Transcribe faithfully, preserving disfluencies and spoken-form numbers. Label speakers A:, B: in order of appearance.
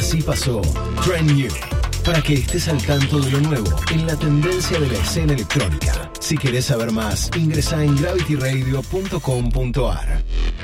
A: Así pasó Trend New, para que estés al tanto de lo nuevo en la tendencia de la escena electrónica. Si querés saber más, ingresa en gravity radio punto com punto a r.